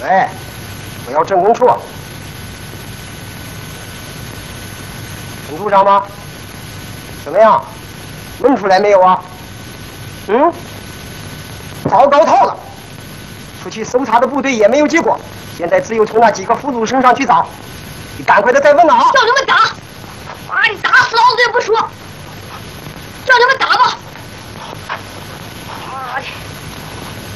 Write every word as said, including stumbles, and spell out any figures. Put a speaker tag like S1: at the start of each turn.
S1: 对，我要镇公处。陈组长吗？怎么样？问出来没有啊？嗯？糟糕透了！出去搜查的部队也没有结果，现在只有从那几个副组身上去找。你赶快的再问啊！
S2: 叫什么找？